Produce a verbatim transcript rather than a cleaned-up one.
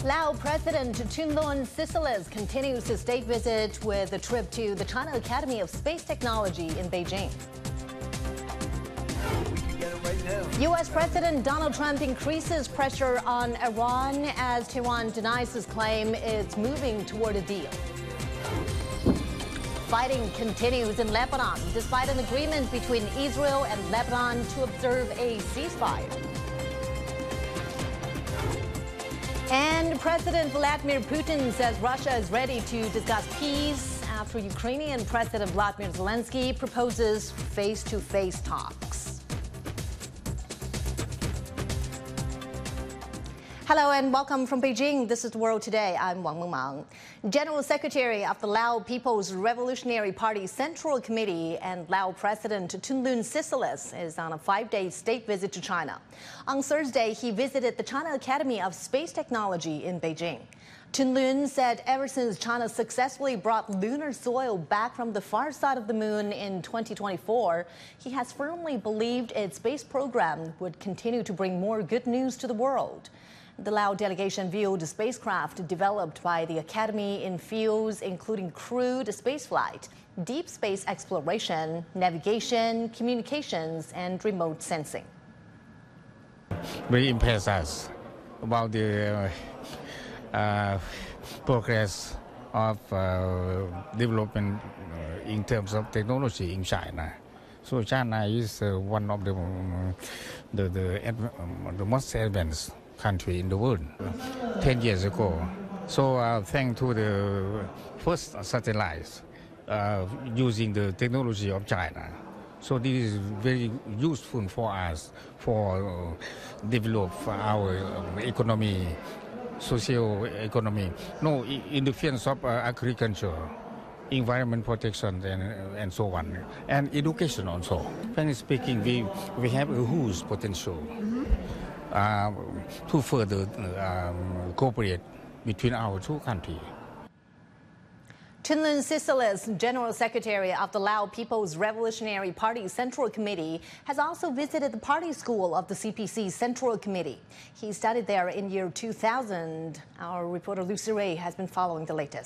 Lao President Thongloun Sisoulith continues his state visit with a trip to the China Academy of Space Technology in Beijing. U S President Donald Trump increases pressure on Iran as Tehran denies his claim it's moving toward a deal. Fighting continues in Lebanon despite an agreement between Israel and Lebanon to observe a ceasefire. And President Vladimir Putin says Russia is ready to discuss peace after Ukrainian President Vladimir Zelensky proposes face-to-face talks. Hello and welcome from Beijing. This is The World Today. I'm Wang Mengmang. General Secretary of the Lao People's Revolutionary Party Central Committee and Lao President Thongloun Sisoulith is on a five-day state visit to China. On Thursday, he visited the China Academy of Space Technology in Beijing. Thongloun said ever since China successfully brought lunar soil back from the far side of the moon in twenty twenty-four, he has firmly believed its space program would continue to bring more good news to the world. The Lao delegation viewed the spacecraft developed by the Academy in fields including crewed spaceflight, deep space exploration, navigation, communications, and remote sensing. Very impressed us about the uh, uh, progress of uh, development uh, in terms of technology in China. So China is uh, one of the, um, the, the, um, the most advanced country in the world ten years ago. So uh, thanks to the first satellites uh, using the technology of China. So this is very useful for us for uh, develop our um, economy, social economy. No interference of uh, agriculture, environment protection, and, and so on, and education also. Frankly speaking, we, we have a huge potential. Mm-hmm. Uh, to further um, cooperate between our two countries. Thongloun Sisoulith, General Secretary of the Lao People's Revolutionary Party Central Committee, has also visited the party school of the C P C Central Committee. He studied there in year two thousand. Our reporter Lucy Ray has been following the latest.